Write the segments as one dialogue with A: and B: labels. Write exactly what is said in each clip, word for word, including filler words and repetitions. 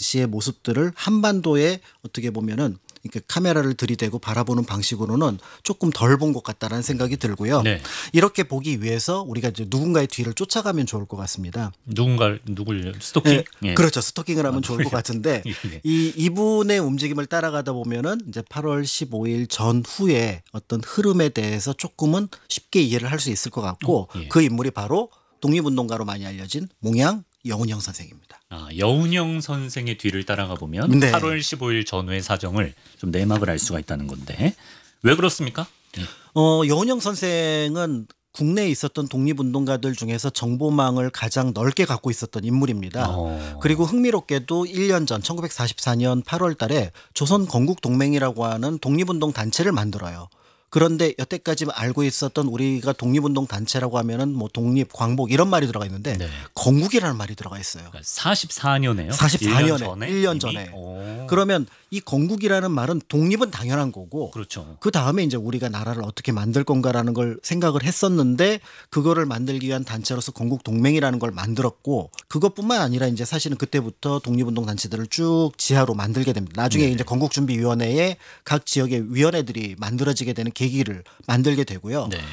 A: 당시의 모습들을 한반도에 어떻게 보면은 이렇게 카메라를 들이대고 바라보는 방식으로는 조금 덜 본 것 같다라는 생각이 들고요.
B: 네.
A: 이렇게 보기 위해서 우리가 이제 누군가의 뒤를 쫓아가면 좋을 것 같습니다.
B: 누군가 누굴 스토킹?
A: 네,
B: 예.
A: 그렇죠. 스토킹을 하면
B: 아,
A: 좋을 것 같은데
B: 예.
A: 이 이분의 움직임을 따라가다 보면은 이제 팔월 십오일 전후에 어떤 흐름에 대해서 조금은 쉽게 이해를 할 수 있을 것 같고
B: 어, 예.
A: 그 인물이 바로 독립운동가로 많이 알려진 몽양 여운형 선생입니다.
B: 아, 여운형 선생의 뒤를 따라가 보면
A: 네.
B: 팔월 십오일 전후의 사정을 좀 내막을 알 수가 있다는 건데 왜 그렇습니까? 예.
A: 어, 여운형 선생은 국내에 있었던 독립운동가들 중에서 정보망을 가장 넓게 갖고 있었던 인물입니다.
B: 어.
A: 그리고 흥미롭게도 일 년 전 천구백사십사년 팔월 달에 조선 건국동맹이라고 하는 독립운동 단체를 만들어요. 그런데 여태까지 알고 있었던 우리가 독립운동 단체라고 하면은 뭐 독립, 광복 이런 말이 들어가 있는데
B: 네.
A: 건국이라는 말이 들어가 있어요.
B: 그러니까 사십사년에요?
A: 사십사 년에
B: 일 년 전에?
A: 일 년
B: 이미?
A: 전에.
B: 오.
A: 그러면 이 건국이라는 말은 독립은 당연한 거고
B: 그렇죠.
A: 그 다음에 이제 우리가 나라를 어떻게 만들 건가라는 걸 생각을 했었는데 그거를 만들기 위한 단체로서 건국 동맹이라는 걸 만들었고 그것뿐만 아니라 이제 사실은 그때부터 독립운동 단체들을 쭉 지하로 만들게 됩니다. 나중에
B: 네.
A: 이제 건국준비위원회에 각 지역의 위원회들이 만들어지게 되는 계기를 만들게 되고요.
B: 네.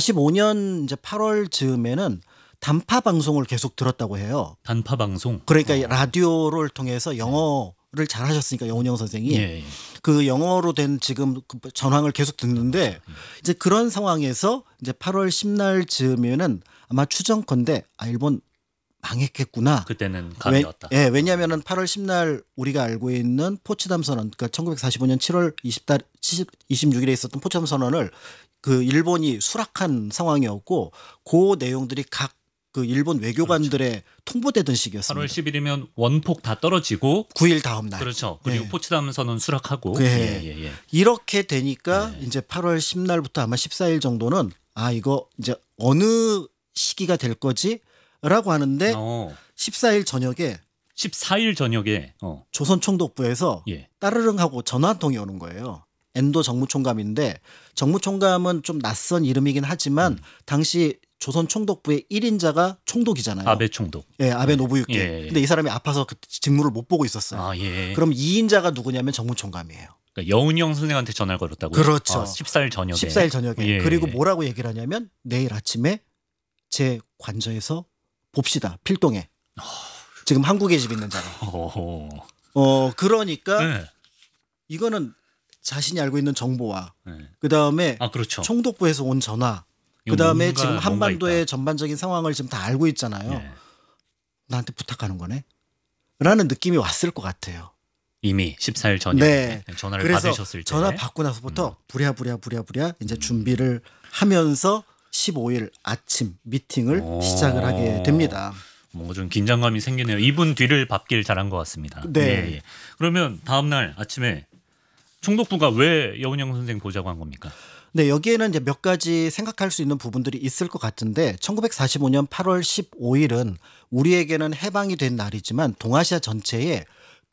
A: 사십오년 이제 팔월 즈음에는 단파 방송을 계속 들었다고 해요.
B: 단파 방송.
A: 그러니까 이 라디오를 통해서 영어를 잘하셨으니까 여운형 선생이
B: 예, 예.
A: 그 영어로 된 지금 그 전황을 계속 듣는데 이제 그런 상황에서 이제 팔월 십날 즈음에는 아마 추정컨대 아 일본 망했겠구나.
B: 그때는 감이
A: 왜,
B: 왔다.
A: 예, 왜냐하면은 팔월 십날 우리가 알고 있는 포츠담 선언, 그러니까 천구백사십오년 칠월 이십달, 이십육일에 있었던 포츠담 선언을 그 일본이 수락한 상황이었고 그 내용들이 각 그 일본 외교관들의 그렇죠. 통보되던 시기였습니다.
B: 팔월 십일이면 원폭 다 떨어지고
A: 구일 다음 날.
B: 그렇죠. 그리고
A: 네.
B: 포츠담 선언 수락하고
A: 네.
B: 예, 예, 예.
A: 이렇게 되니까
B: 네.
A: 이제 팔월 십날부터 아마 십사일 정도는 아 이거 이제 어느 시기가 될 거지라고 하는데
B: 어.
A: 십사일 저녁에
B: 십사일 저녁에 어.
A: 조선 총독부에서
B: 예.
A: 따르릉 하고 전화 한 통이 오는 거예요. 엔도 정무총감인데 정무총감은 좀 낯선 이름이긴 하지만 음. 당시 조선 총독부의 일인자가 총독이잖아요.
B: 아베 총독.
A: 예, 아베 노부유키.
B: 예, 예.
A: 근데 이 사람이 아파서 그 직무를 못 보고 있었어요.
B: 아, 예.
A: 그럼 이인자가 누구냐면 정무총감이에요.
B: 그러니까 여운형 선생한테 전화를 걸었다고요?
A: 그렇죠.
B: 아, 십사일 저녁에.
A: 십사일 저녁에.
B: 예.
A: 그리고 뭐라고 얘기를 하냐면 내일 아침에 제 관저에서 봅시다. 필동에. 지금 한국의 집 있는 자리.
B: 어허.
A: 어, 그러니까
B: 네.
A: 이거는 자신이 알고 있는 정보와
B: 네.
A: 그다음에
B: 아, 그렇죠.
A: 총독부에서 온 전화
B: 이거
A: 그다음에
B: 뭔가,
A: 지금 한반도의
B: 뭔가
A: 전반적인 상황을 지금 다 알고 있잖아요.
B: 예.
A: 나한테 부탁하는 거네. 라는 느낌이 왔을 것 같아요.
B: 이미 십사일 저녁에
A: 네.
B: 전화를
A: 그래서
B: 받으셨을 때
A: 전화 받고 나서부터
B: 음.
A: 부랴부랴 부랴부랴 이제 준비를 하면서 십오일 아침 미팅을
B: 오.
A: 시작을 하게 됩니다.
B: 뭔가 좀 긴장감이 생기네요. 이분 뒤를 밟길 잘한 것 같습니다.
A: 네.
B: 예, 예. 그러면 다음 날 아침에 총독부가 왜 여운형 선생 보자고 한 겁니까?
A: 네, 여기에는 이제 몇 가지 생각할 수 있는 부분들이 있을 것 같은데 천구백사십오년 팔월 십오일은 우리에게는 해방이 된 날이지만 동아시아 전체에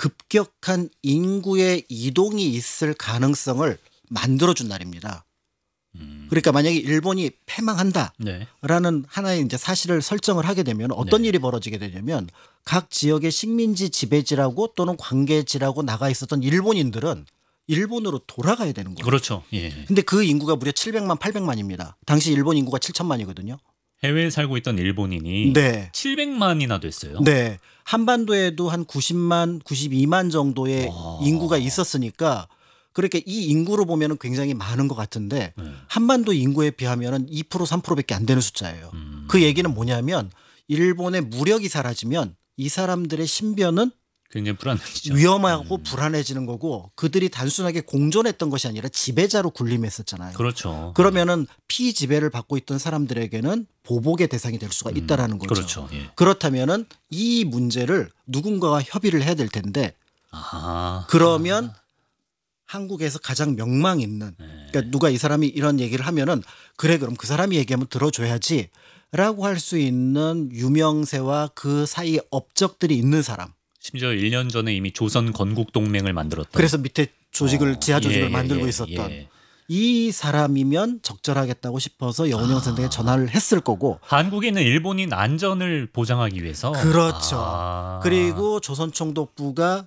A: 급격한 인구의 이동이 있을 가능성을 만들어준 날입니다.
B: 음.
A: 그러니까 만약에 일본이 패망한다라는
B: 네.
A: 하나의 이제 사실을 설정을 하게 되면 어떤
B: 네.
A: 일이 벌어지게 되냐면 각 지역의 식민지 지배지라고 또는 관계지라고 나가 있었던 일본인들은 일본으로 돌아가야 되는 거예요.
B: 그렇죠. 예.
A: 근데 그 인구가 무려 칠백만, 팔백만입니다. 당시 일본 인구가 칠천만이거든요.
B: 해외에 살고 있던 일본인이
A: 네.
B: 칠백만이나 됐어요.
A: 네. 한반도에도 한 구십만, 구십이만 정도의
B: 와.
A: 인구가 있었으니까 그렇게 이 인구로 보면 굉장히 많은 것 같은데
B: 네.
A: 한반도 인구에 비하면 이 퍼센트, 삼 퍼센트밖에 안 되는 숫자예요.
B: 음.
A: 그 얘기는 뭐냐면 일본의 무력이 사라지면 이 사람들의 신변은
B: 굉장히 불안해지죠.
A: 위험하고
B: 음.
A: 불안해지는 거고 그들이 단순하게 공존했던 것이 아니라 지배자로 군림했었잖아요.
B: 그렇죠.
A: 그러면은 피지배를 받고 있던 사람들에게는 보복의 대상이 될 수가 있다라는 거죠.
B: 그렇죠. 예.
A: 그렇다면은 이 문제를 누군가와 협의를 해야 될 텐데
B: 아.
A: 그러면 한국에서 가장 명망 있는 그러니까 누가 이 사람이 이런 얘기를 하면은 그래 그럼 그 사람이 얘기하면 들어줘야지라고 할 수 있는 유명세와 그 사이에 업적들이 있는 사람.
B: 심지어 일 년 전에 이미 조선 건국 동맹을 만들었던.
A: 그래서 밑에 조직을
B: 어,
A: 지하 조직을
B: 예,
A: 만들고
B: 예,
A: 있었던
B: 예.
A: 이 사람이면 적절하겠다고 싶어서 여운형
B: 아.
A: 선생에게 전화를 했을 거고
B: 한국에 있는 일본인 안전을 보장하기 위해서.
A: 그렇죠.
B: 아.
A: 그리고 조선 총독부가